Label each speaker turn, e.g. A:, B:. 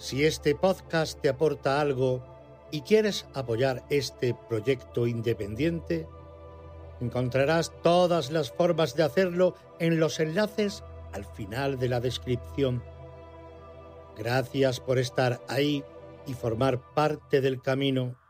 A: Si este podcast te aporta algo y quieres apoyar este proyecto independiente, encontrarás todas las formas de hacerlo en los enlaces al final de la descripción. Gracias por estar ahí y formar parte del camino.